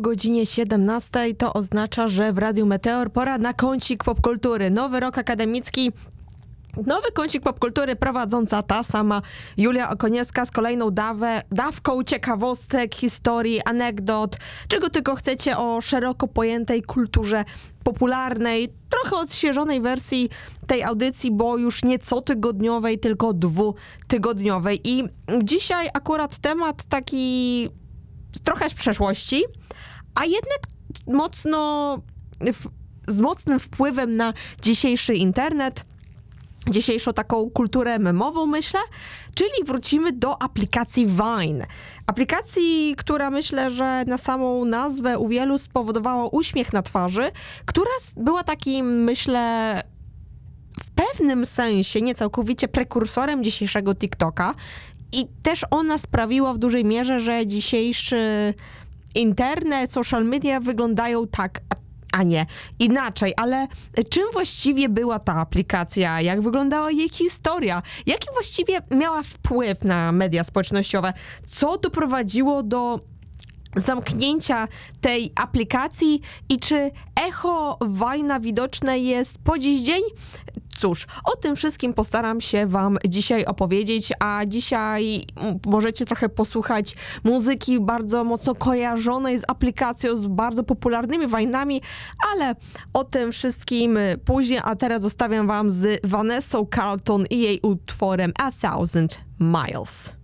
godzinie 17 to oznacza, że w Radiu Meteor pora na kącik popkultury. Nowy rok akademicki. Nowy kącik popkultury prowadząca ta sama Julia Okoniewska z kolejną dawką ciekawostek, historii, anegdot, czego tylko chcecie o szeroko pojętej kulturze popularnej, trochę odświeżonej wersji tej audycji, bo już nie cotygodniowej, tylko dwutygodniowej. I dzisiaj akurat temat taki trochę z przeszłości, a jednak z mocnym wpływem na dzisiejszy internet, dzisiejszą taką kulturę memową, myślę, czyli wrócimy do aplikacji Vine. Aplikacji, która myślę, że na samą nazwę u wielu spowodowała uśmiech na twarzy, która była takim, myślę, w pewnym sensie, nie całkowicie, prekursorem dzisiejszego TikToka i też ona sprawiła w dużej mierze, że dzisiejszy internet, social media wyglądają tak, a nie inaczej, ale czym właściwie była ta aplikacja? Jak wyglądała jej historia? Jaki właściwie miała wpływ na media społecznościowe? Co doprowadziło do zamknięcia tej aplikacji i czy echo Vine'a widoczne jest po dziś dzień? Cóż, o tym wszystkim postaram się wam dzisiaj opowiedzieć, a dzisiaj możecie trochę posłuchać muzyki bardzo mocno kojarzonej z aplikacją, z bardzo popularnymi Vine'ami, ale o tym wszystkim później, a teraz zostawiam wam z Vanessą Carlton i jej utworem A Thousand Miles.